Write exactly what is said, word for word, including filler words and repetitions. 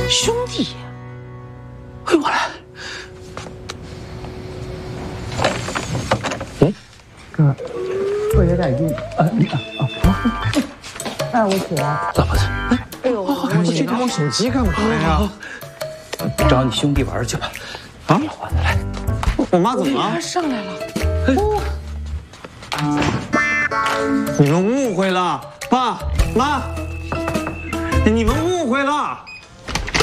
兄弟，哎，我来。哎，哥，我有点晕。啊，你啊啊！哎，我起来。老婆子，哎呦， 你这拿我手机干嘛呀？ 找你兄弟玩去吧。啊，我的来。 我妈怎么了？ 上来了。 你们误会了，爸妈，你们误会了。